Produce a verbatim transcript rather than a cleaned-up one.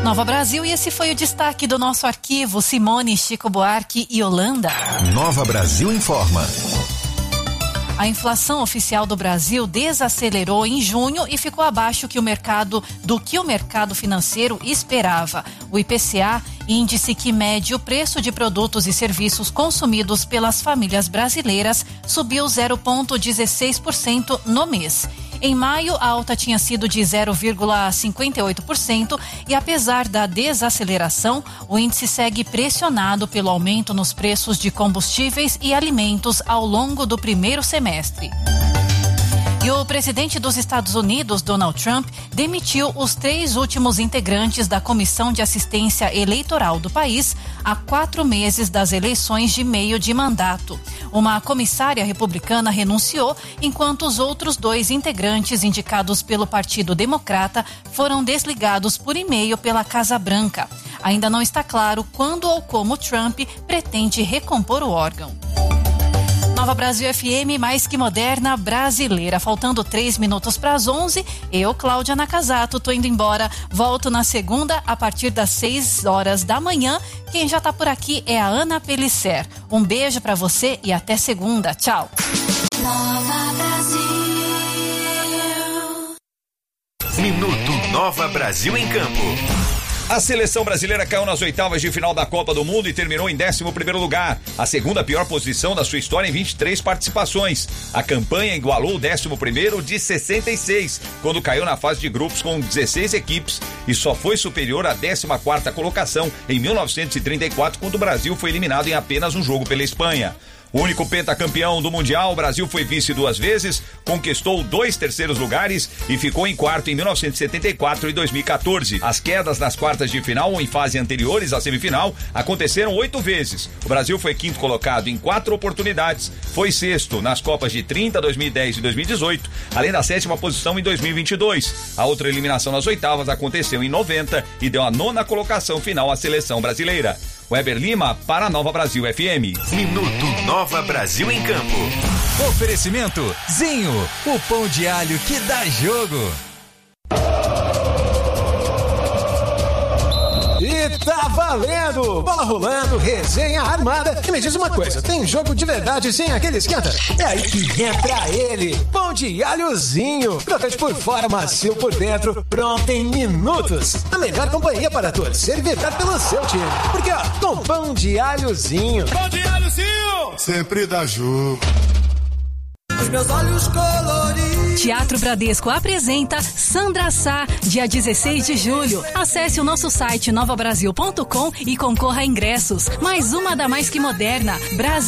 Nova Brasil, e esse foi o destaque do nosso arquivo. Simone, Chico Buarque e Holanda. Nova Brasil informa. A inflação oficial do Brasil desacelerou em junho e ficou abaixo que o mercado, do que o mercado financeiro esperava. O I P C A, índice que mede o preço de produtos e serviços consumidos pelas famílias brasileiras, subiu zero vírgula dezesseis por cento no mês. Em maio, a alta tinha sido de zero vírgula cinquenta e oito por cento e, apesar da desaceleração, o índice segue pressionado pelo aumento nos preços de combustíveis e alimentos ao longo do primeiro semestre. E o presidente dos Estados Unidos, Donald Trump, demitiu os três últimos integrantes da Comissão de Assistência Eleitoral do país há quatro meses das eleições de meio de mandato. Uma comissária republicana renunciou, enquanto os outros dois integrantes indicados pelo Partido Democrata foram desligados por e-mail pela Casa Branca. Ainda não está claro quando ou como Trump pretende recompor o órgão. Nova Brasil F M, mais que moderna, brasileira. Faltando três minutos para as onze, eu, Cláudia Nakazato, tô indo embora. Volto na segunda, a partir das seis horas da manhã. Quem já tá por aqui é a Ana Pellicer. Um beijo para você e até segunda. Tchau. Nova Brasil. Minuto Nova Brasil em Campo. A seleção brasileira caiu nas oitavas de final da Copa do Mundo e terminou em décimo primeiro lugar, a segunda pior posição da sua história em vinte e três participações. A campanha igualou o décimo primeiro de sessenta e seis, quando caiu na fase de grupos com dezesseis equipes, e só foi superior à décima quarta colocação em mil novecentos e trinta e quatro, quando o Brasil foi eliminado em apenas um jogo pela Espanha. O único pentacampeão do Mundial, o Brasil foi vice duas vezes, conquistou dois terceiros lugares e ficou em quarto em mil novecentos e setenta e quatro e dois mil e quatorze. As quedas nas quartas de final ou em fase anteriores à semifinal aconteceram oito vezes. O Brasil foi quinto colocado em quatro oportunidades, foi sexto nas Copas de trinta, dois mil e dez e dois mil e dezoito, além da sétima posição em dois mil e vinte e dois. A outra eliminação nas oitavas aconteceu em noventa e deu a nona colocação final à seleção brasileira. Weber Lima para Nova Brasil F M. Minuto Nova Brasil em Campo. Oferecimento Zinho, o pão de alho que dá jogo. E tá valendo! Bola rolando, resenha armada. E me diz uma coisa, tem jogo de verdade sem aquele esquenta? É aí que entra ele, pão de alhozinho. Crocante por fora, macio por dentro, pronto em minutos. A melhor companhia para torcer e vibrar pelo seu time. Porque ó, com pão de alhozinho. Pão de alhozinho! Sempre dá jogo. Os meus olhos coloridos. Teatro Bradesco apresenta Sandra Sá, dia dezesseis de julho. Acesse o nosso site nova brasil ponto com e concorra a ingressos. Mais uma da Mais Que Moderna. Brasil.